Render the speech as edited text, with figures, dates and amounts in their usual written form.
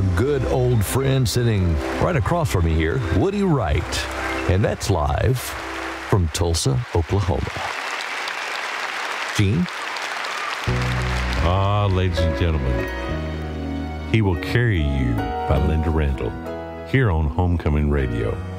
good old friend sitting right across from me here, Woody Wright. And that's live from Tulsa, Oklahoma. Gene? Ladies and gentlemen, He Will Carry You by Linda Randall, here on Homecoming Radio.